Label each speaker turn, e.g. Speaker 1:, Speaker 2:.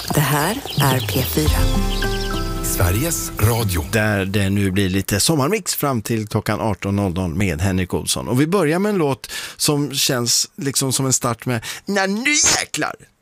Speaker 1: Det här är P4.
Speaker 2: Sveriges Radio.
Speaker 3: Där det nu blir lite sommarmix fram till klockan 18.00 med Henrik Olsson. Och vi börjar med en låt som känns liksom som en start med "När nu jäklar!"